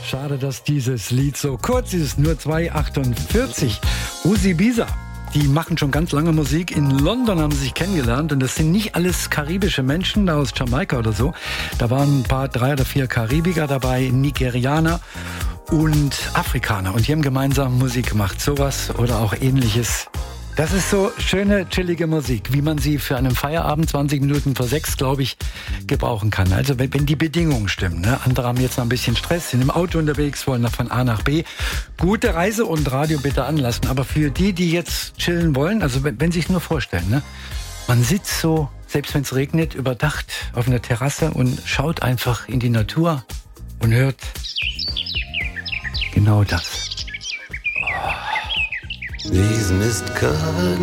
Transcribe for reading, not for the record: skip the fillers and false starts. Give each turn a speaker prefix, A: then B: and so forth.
A: Schade, dass dieses Lied so kurz ist, nur 2,48. Uzi Bisa, die machen schon ganz lange Musik. In London haben sie sich kennengelernt und das sind nicht alles karibische Menschen da aus Jamaika oder so. Da waren ein paar, 3 oder 4 Karibiker dabei, Nigerianer und Afrikaner. Und die haben gemeinsam Musik gemacht, sowas oder auch Ähnliches. Das ist so schöne, chillige Musik, wie man sie für einen Feierabend 20 Minuten vor 6, glaube ich, gebrauchen kann. Also wenn die Bedingungen stimmen. Ne? Andere haben jetzt noch ein bisschen Stress, sind im Auto unterwegs, wollen noch von A nach B. Gute Reise und Radio bitte anlassen. Aber für die jetzt chillen wollen, also wenn Sie sich nur vorstellen, ne? Man sitzt so, selbst wenn es regnet, überdacht auf einer Terrasse und schaut einfach in die Natur und hört genau das.
B: These mist-covered